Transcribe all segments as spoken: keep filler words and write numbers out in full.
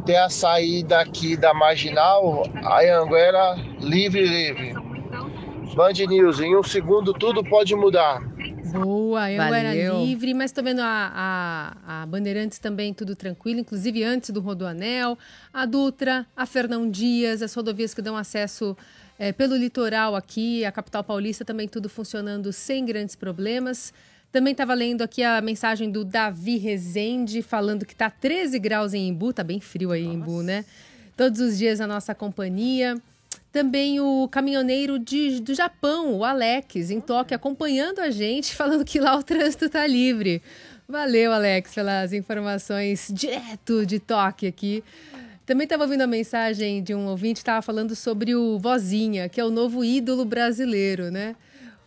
até a saída aqui da Marginal, a Anhanguera livre, livre. Band News, em um segundo tudo pode mudar. Boa, eu era Valeu. livre, mas tô vendo a, a, a Bandeirantes também tudo tranquilo, inclusive antes do Rodoanel, a Dutra, a Fernão Dias, as rodovias que dão acesso é, pelo litoral aqui, a capital paulista também tudo funcionando sem grandes problemas. Também estava lendo aqui a mensagem do Davi Rezende, falando que tá treze graus em Embu, tá bem frio aí em Embu, né? Todos os dias a nossa companhia. Também o caminhoneiro de, do Japão, o Alex, em Tóquio, acompanhando a gente, falando que lá o trânsito tá livre. Valeu, Alex, pelas informações direto de Tóquio aqui. Também estava ouvindo a mensagem de um ouvinte que estava falando sobre o Vozinha, que é o novo ídolo brasileiro, né?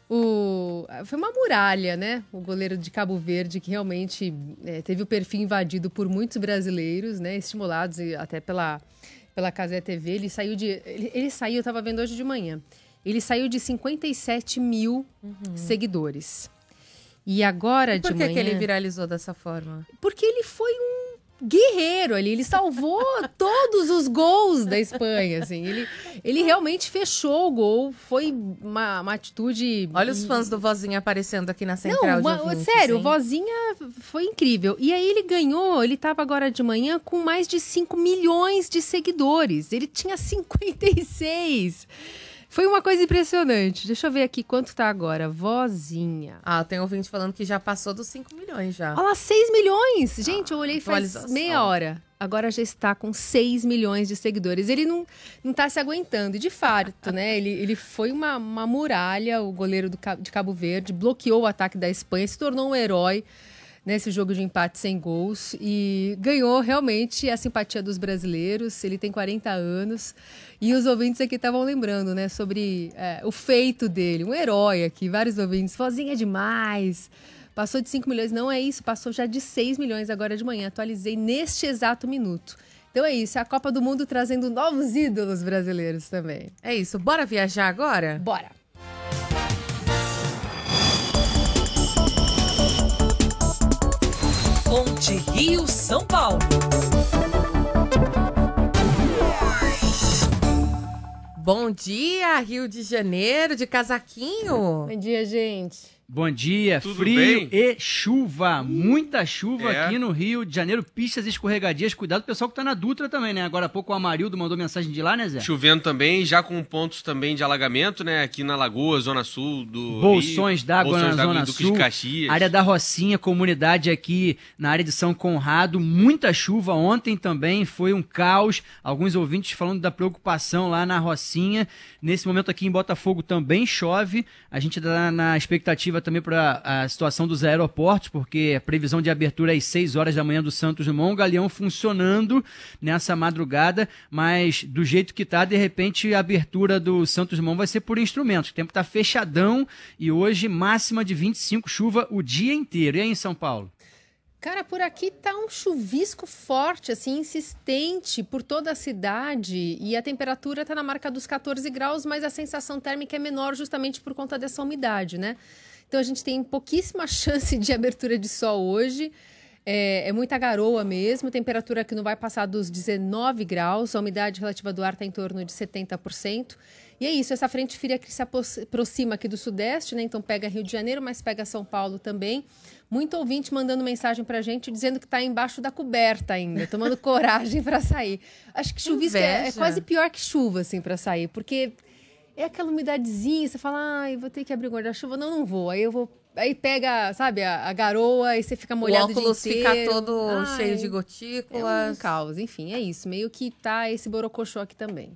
O, foi uma muralha, né? O goleiro de Cabo Verde, que realmente é, teve o perfil invadido por muitos brasileiros, né? Estimulados até pela... pela Cazé T V, ele saiu de... Ele, ele saiu, eu estava vendo hoje de manhã, ele saiu de cinquenta e sete mil uhum. seguidores. E agora, e por de que manhã... Por que ele viralizou dessa forma? Porque ele foi um guerreiro ali, ele salvou todos os gols da Espanha, assim. Ele, ele realmente fechou o gol, foi uma, uma atitude... Olha os fãs do Vozinha aparecendo aqui na central Não, de uma, ouvintes, sério, hein? o Vozinha foi incrível. E aí ele ganhou, ele estava agora de manhã com mais de cinco milhões de seguidores. Ele tinha cinquenta e seis. Foi uma coisa impressionante. Deixa eu ver aqui quanto tá agora. Vozinha. Ah, tem ouvinte falando que já passou dos cinco milhões já. Olha lá, seis milhões. Gente, ah, eu olhei faz meia hora. Agora já está com seis milhões de seguidores. Ele não, não tá se aguentando. E de fato, né? Ele, ele foi uma, uma muralha, o goleiro do, de Cabo Verde, bloqueou o ataque da Espanha, se tornou um herói nesse jogo de empate sem gols e ganhou realmente a simpatia dos brasileiros. Ele tem quarenta anos e os ouvintes aqui estavam lembrando, né, sobre é, o feito dele, um herói aqui, vários ouvintes, Vozinha é demais, passou de cinco milhões, não é isso, passou já de seis milhões agora de manhã, atualizei neste exato minuto. Então é isso, é a Copa do Mundo trazendo novos ídolos brasileiros também. É isso, bora viajar agora? Bora! Ponte Rio-São Paulo. Bom dia, Rio de Janeiro, de casaquinho. Bom dia, gente. Bom dia, Tudo frio bem? e chuva, muita chuva É. aqui no Rio de Janeiro, pistas escorregadias, cuidado o pessoal que tá na Dutra também, né? Agora há pouco o Amarildo mandou mensagem de lá, né, Zé? Chovendo também, já com pontos também de alagamento, né? Aqui na Lagoa, Zona Sul do Bolsões Rio, d'água Bolsões na d'água Zona em Duque Sul, de Caxias. área da Rocinha, comunidade aqui na área de São Conrado, muita chuva ontem também, foi um caos, alguns ouvintes falando da preocupação lá na Rocinha, nesse momento aqui em Botafogo também chove, a gente tá na expectativa também para a situação dos aeroportos, porque a previsão de abertura é às seis horas da manhã do Santos Dumont, o Galeão funcionando nessa madrugada, mas do jeito que tá, de repente a abertura do Santos Dumont vai ser por instrumentos, o tempo tá fechadão e hoje máxima de vinte e cinco, chuva o dia inteiro. E aí em São Paulo? Cara, por aqui tá um chuvisco forte, assim, insistente por toda a cidade e a temperatura tá na marca dos catorze graus, mas a sensação térmica é menor justamente por conta dessa umidade, né? Então a gente tem pouquíssima chance de abertura de sol hoje, é, é muita garoa mesmo, temperatura que não vai passar dos dezenove graus, a umidade relativa do ar está em torno de setenta por cento. E é isso, essa frente fria que se aproxima aqui do sudeste, né? Então pega Rio de Janeiro, mas pega São Paulo também. Muito ouvinte mandando mensagem pra gente, dizendo que está embaixo da coberta ainda, tomando coragem para sair. Acho que chuvisco é, é quase pior que chuva, assim, para sair, porque... é aquela umidadezinha, você fala, ai, vou ter que abrir o guarda-chuva. Não, não vou. Aí eu vou. Aí pega, sabe, a, a garoa, e você fica molhado o dia óculos inteiro. fica todo Ai, cheio de é gotículas. um caos. Enfim, é isso. Meio que tá esse borocochô aqui também.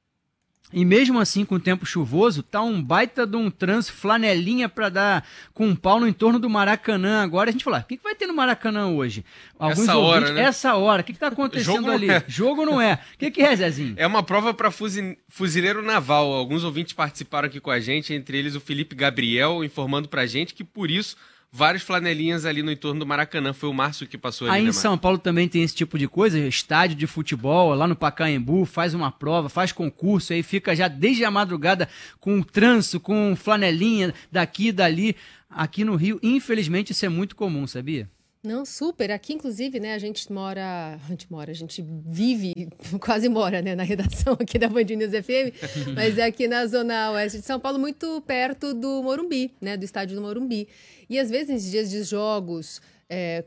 E mesmo assim, com o tempo chuvoso, tá um baita de um trânsito, flanelinha para dar com um pau no entorno do Maracanã. Agora a gente fala, o que, que vai ter no Maracanã hoje? Alguns Essa ouvintes, hora, né? Essa hora, o que, que tá acontecendo Jogo ali? não é. Jogo não é. O que, que é, Zezinho? É uma prova para fuzileiro naval. Alguns ouvintes participaram aqui com a gente, entre eles o Felipe Gabriel, informando pra gente que por isso várias flanelinhas ali no entorno do Maracanã. Foi o Márcio que passou ali, Aí né, em São Paulo também tem esse tipo de coisa, estádio de futebol, lá no Pacaembu, faz uma prova, faz concurso, aí fica já desde a madrugada com trânsito, com flanelinha daqui e dali. Aqui no Rio, infelizmente, isso é muito comum, sabia? Não, super. Aqui, inclusive, né, a gente mora, a gente mora, a gente vive, quase mora, né, na redação aqui da Band News F M, mas é aqui na zona oeste de São Paulo, muito perto do Morumbi, né, do estádio do Morumbi. E às vezes, em dias de jogos, é,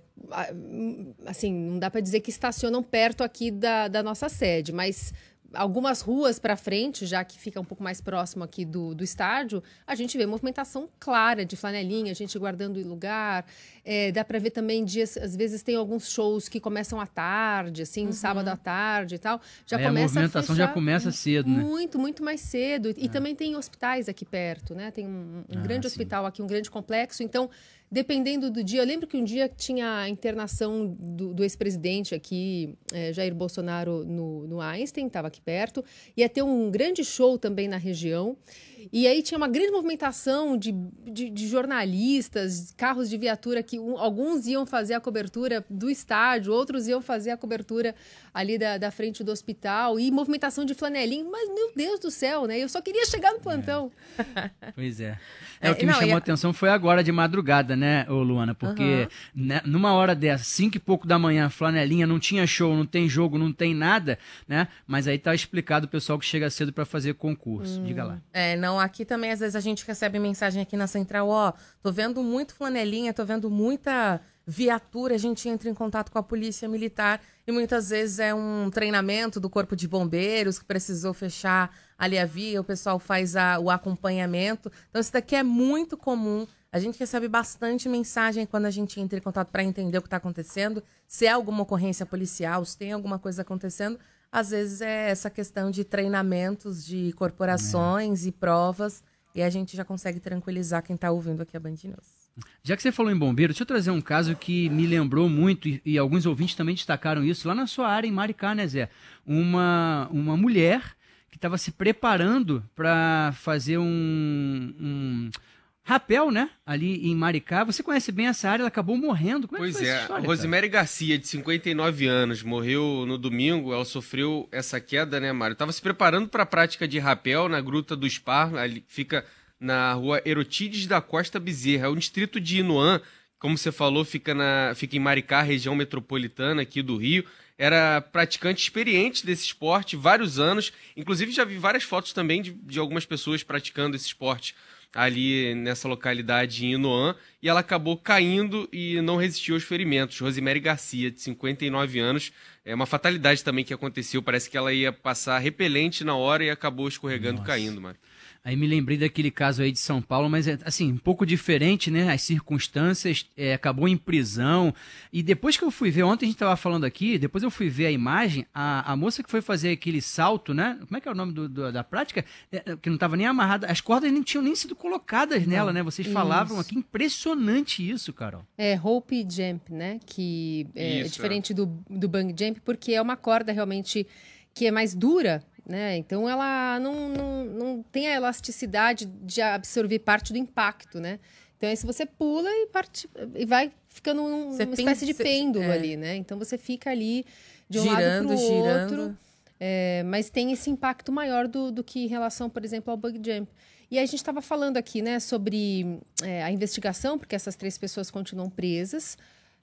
assim, não dá para dizer que estacionam perto aqui da, da nossa sede, mas algumas ruas para frente, já que fica um pouco mais próximo aqui do, do estádio, a gente vê movimentação clara de flanelinha, gente guardando lugar. É, dá para ver também dias, às vezes tem alguns shows que começam à tarde, assim, no uhum. sábado à tarde e tal. Já Aí começa a movimentação a já começa cedo, né? Muito, muito mais cedo. E é. também tem hospitais aqui perto, né? Tem um, um ah, grande sim. hospital aqui, um grande complexo. Então, dependendo do dia, eu lembro que um dia tinha a internação do, do ex-presidente aqui, é, Jair Bolsonaro, no, no Einstein, estava aqui perto. Ia ter um grande show também na região. E aí tinha uma grande movimentação de, de, de jornalistas, carros de viatura, que um, alguns iam fazer a cobertura do estádio, outros iam fazer a cobertura ali da, da frente do hospital, e movimentação de flanelinho. Mas, meu Deus do céu, né? Eu só queria chegar no plantão. É. Pois é. É, é, o que não, me chamou a atenção foi agora de madrugada, né, ô Luana? Porque uhum. né, numa hora dessa, cinco e pouco da manhã, flanelinha, não tinha show, não tem jogo, não tem nada, né? Mas aí tá explicado o pessoal que chega cedo para fazer concurso. Hum. Diga lá. É, não, aqui também às vezes a gente recebe mensagem aqui na central, ó, tô vendo muito flanelinha, tô vendo muita viatura, a gente entra em contato com a polícia militar e muitas vezes é um treinamento do corpo de bombeiros que precisou fechar ali a via, o pessoal faz a, o acompanhamento. Então isso daqui é muito comum, a gente recebe bastante mensagem quando a gente entra em contato para entender o que está acontecendo, se é alguma ocorrência policial, se tem alguma coisa acontecendo. Às vezes é essa questão de treinamentos de corporações é. e provas, e a gente já consegue tranquilizar quem está ouvindo aqui a Band News. Já que você falou em bombeiro, deixa eu trazer um caso que me lembrou muito, e, e alguns ouvintes também destacaram isso, lá na sua área, em Maricá, né, Zé? Uma, uma mulher que estava se preparando para fazer um, um rapel, né, ali em Maricá. Você conhece bem essa área, ela acabou morrendo. Como é pois que foi é, essa história, Rosemary Garcia, de cinquenta e nove anos, morreu no domingo. Ela sofreu essa queda, né, Mário? Estava se preparando para a prática de rapel na Gruta do Spar, ali fica na rua Erotides da Costa Bezerra. É o distrito de Inuã, como você falou, fica, na, fica em Maricá, região metropolitana aqui do Rio. Era praticante experiente desse esporte, vários anos. Inclusive, já vi várias fotos também de, de algumas pessoas praticando esse esporte ali nessa localidade em Inuã, e ela acabou caindo e não resistiu aos ferimentos. Rosemary Garcia, de cinquenta e nove anos, é uma fatalidade também que aconteceu. Parece que ela ia passar repelente na hora e acabou escorregando, Nossa. caindo, Mário. Aí me lembrei daquele caso aí de São Paulo, mas é assim, um pouco diferente, né? As circunstâncias, é, acabou em prisão. E depois que eu fui ver, ontem a gente estava falando aqui, depois eu fui ver a imagem, a, a moça que foi fazer aquele salto, né? Como é que é o nome do, do, da prática? É, que não estava nem amarrada, as cordas nem tinham nem sido colocadas não, nela, né? Vocês falavam isso. aqui, impressionante isso, Carol. É, rope jump, né? Que é isso, diferente é. do, do bungee jump, porque é uma corda realmente que é mais dura, né? Então ela não, não, não tem a elasticidade de absorver parte do impacto, né? Então aí se você pula e, parte, e vai ficando um, uma espécie de pêndulo é. ali, né? Então você fica ali de um girando, lado para o outro, é, mas tem esse impacto maior do, do que em relação, por exemplo, ao bungee jump. E aí a gente estava falando aqui, né, sobre é, a investigação, porque essas três pessoas continuam presas.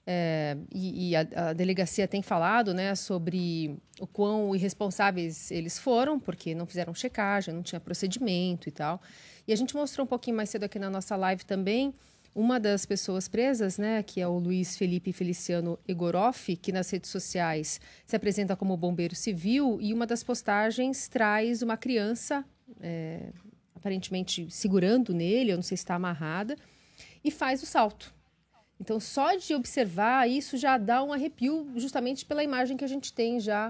É, e, e a, a delegacia tem falado, né, sobre o quão irresponsáveis eles foram, porque não fizeram checagem, não tinha procedimento e tal. E a gente mostrou um pouquinho mais cedo aqui na nossa live também uma das pessoas presas, né, que é o Luiz Felipe Feliciano Egoroff, que nas redes sociais se apresenta como bombeiro civil, e uma das postagens traz uma criança, é, aparentemente segurando nele, eu não sei se está amarrada, e faz o salto. Então, só de observar isso já dá um arrepio, justamente pela imagem que a gente tem já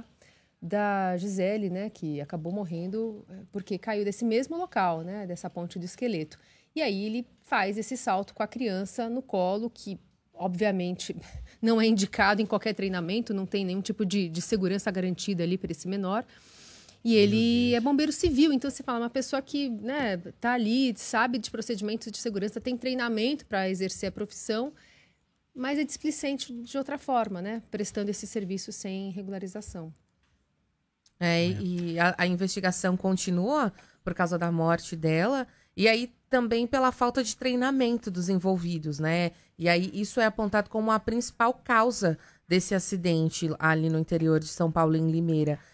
da Gisele, né, que acabou morrendo porque caiu desse mesmo local, né, dessa ponte do esqueleto. E aí ele faz esse salto com a criança no colo, que obviamente não é indicado em qualquer treinamento, não tem nenhum tipo de, de segurança garantida ali para esse menor. E ele é bombeiro civil, então você fala, uma pessoa que, né, tá ali, sabe de procedimentos de segurança, tem treinamento para exercer a profissão, mas é displicente de outra forma, né? Prestando esse serviço sem regularização. É, e a, a investigação continua por causa da morte dela. E aí também pela falta de treinamento dos envolvidos, né? E aí isso é apontado como a principal causa desse acidente ali no interior de São Paulo, em Limeira.